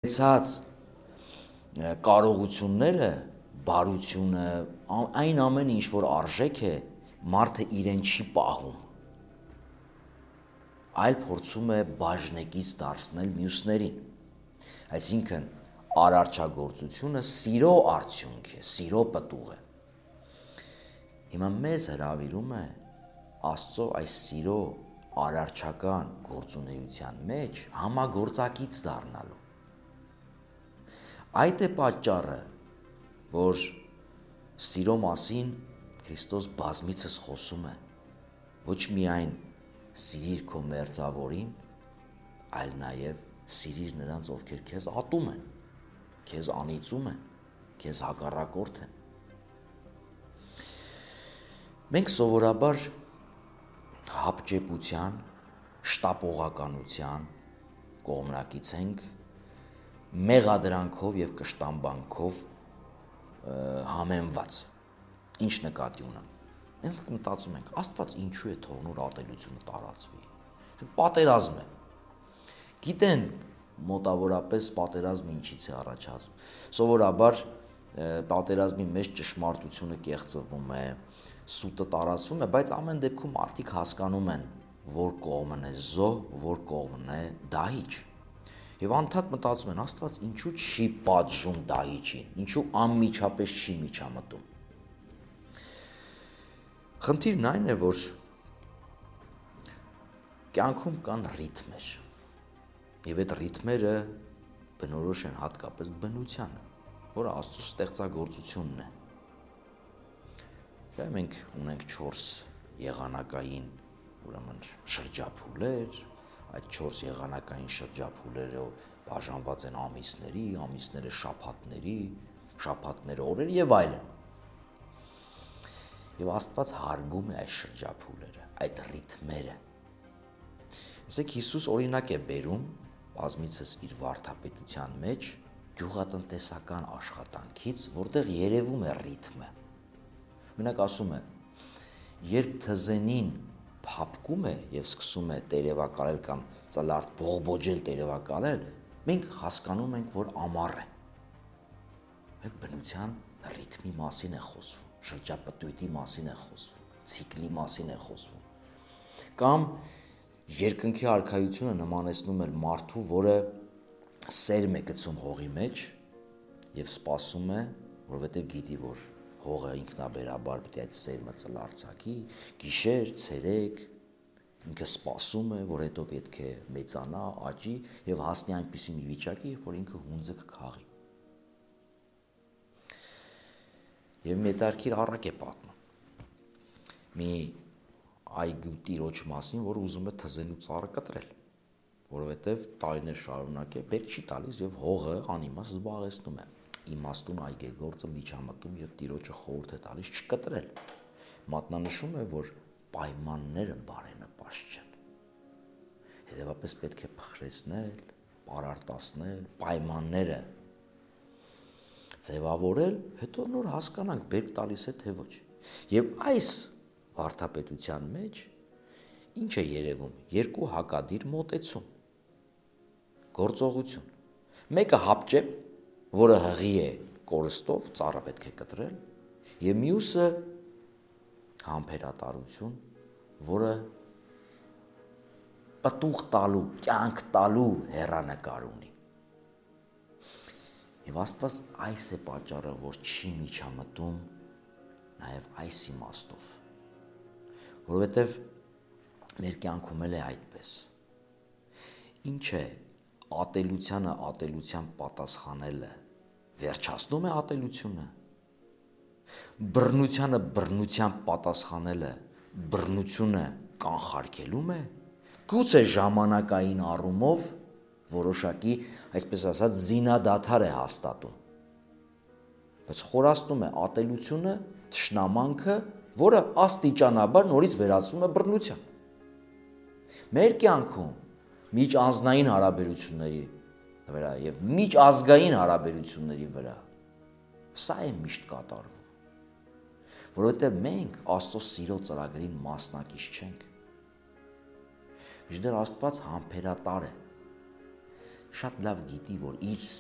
ցած կարողությունները, բարությունը, այն ամենը ինչ որ արժեք է, մարդը իրեն չի պահում, այլ փորձում է բաժնեկից դարձնել մյուսներին։ Այսինքն արարչագործությունը սիրո արդյունք է, սիրո պտուղ է։ Հիմա մեզ հրավիրում է Աստծո այս սիրո արարչական գործունեության մեջ համագործակից դառնալու։ Այդ է պատճառը, որ սիրո մասին Քրիստոս բազմիցս խոսում է, ոչ միայն սիրիր քո մերձավորին, այլ նաև սիրիր նրանց, ովքեր քեզ ատում են, քեզ անիծում են, քեզ հակառակորդ են։ Մենք սովորաբար հապճեպության, շտապողականության կողմնակից ենք, մեղադրանքով և կշտամբանքով համեմված։ Ինչ նկատի ունեմ։ Մենք մտածում ենք, Աստված ինչու է թողնում որ ատելությունը տարածվի։ Պատերազմ է։ Գիտեն մոտավորապես պատերազմը ինչից է առաջացում։ Սովորաբար պատերազմի մեջ ճշմարտությունը կեղծվում է, սուտը տարածվում է, բայց ամեն դեպքում մարդիկ հասկանում են, որ կողմն է զոհ, որ կողմն է դահիճ։ Եվ անդադ մտածում են, Աստված ինչու չի պատժում դահիճին, ինչու անմիջապես չի միջամտում։ Խնդիրն այն է, որ կյանքում կան ռիթմեր, եւ այդ ռիթմերը բնորոշ են հատկապես բնությանը, որը Աստծո ստեղծագործությունն է։ Մենք ունենք 4 եղանակային, ուրեմն շրջափուլեր, այդ 4 եղանակային շրջափուլերով բաժանված են ամիսների, ամիսները շաբաթների, շաբաթները օրերի եւ այլն։ Եվ Աստված հարգում է այս շրջափուլերը, այդ ռիթմերը։ Ասեք Հիսուս օրինակ է բերում բազմիցս իր վարդապետության մեջ գյուղատնտեսական աշխատանքից, որտեղ երևում է ռիթմը։ Մենակ ասում է, երբ թզենին փափկում է եւ սկսում է տերևակալել կամ ծլարդ բողբոջել տերևակալել, մենք հասկանում ենք, որ ամառ է։ Այդ բնության ռիթմի մասին է խոսվում, շրջապտույտի մասին է խոսվում, ցիկլի մասին է խոսվում։ Կամ երկնքի արքայությունը նմանեցնում է մարդու, որը սերմ է գցում հողի մեջ եւ սպասում է, որովհետեւ գիտի, որ հողը ինքնաբերաբար պետք է այդ սերմը ծլարձակի, գիշեր, ցերեկ, ինքը սպասում է, որ հետո պետք է մեծանա, աճի եւ հասնի այնպիսի մի վիճակի, որ ինքը հունձը կքաղի։ Եվ մետարկիր առակ է պատմում մի այգու տիրոջ մասին, որ ուզում է թզենու ծառը կտրել, որովհետեւ տարիներ շարունակ է բերք չի տալիս եւ հողը անիմաստ զբաղեցնում է։ Իմաստուն այգեգործը միջամտում եւ տիրոջը խորհուրդ է տալիս չկտրել։ Մատնանշում է, որ պայմանները բարենպաստ չեն։ Հետևաբար պետք է փխրեցնել, պարարտացնել, պայմանները ձևավորել, հետո նոր հասկանանք բերք տալիս է թե ոչ։ Եվ այս վարդապետության մեջ ինչ է երևում։ Երկու հակադիր մոտեցում։ Գործողություն։ Մեկը հապճեպ, որը հղի է կորստով, ծառը պետք է կտրել, եւ մյուսը համբերատարություն, որը պտուղ տալու, կյանք տալու հեռանկար ունի։ Եվ Աստված այս է պատճառը, որ չի միջամտում նաեւ այս իմաստով, որովհետեւ մեր կյանքում էլ է այդպես։ Ինչ է ատելությանը ատելության պատասխանելը վերջացնում է ատելությունը, բռնությանը բռնության պատասխանելը բռնությունը կանխարգելում է, գուցե ժամանակային առումով որոշակի, այսպես ասած, զինադադար է հաստատում, բայց խորացնում է ատելությունը, թշնամանքը, որը աստիճանաբար նորից վերածվում է բռնության։ Մեր կյանքում միջանձնային հարաբերությունների վրա եւ միջազգային հարաբերությունների վրա սա է միշտ կատարվում, որովհետեւ մենք Աստծո սիրո ծրագրին մասնակից չենք։ Մինչդեռ Աստված համբերատար է, շատ լավ գիտի, որ իր